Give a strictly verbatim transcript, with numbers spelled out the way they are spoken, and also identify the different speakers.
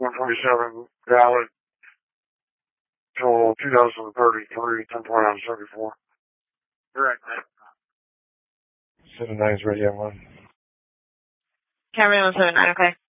Speaker 1: one twenty-seven valid till two thousand thirty-three, ten point seventy-four.
Speaker 2: Correct.
Speaker 1: seven nine is ready at one.
Speaker 3: Cameron one seven nine, okay.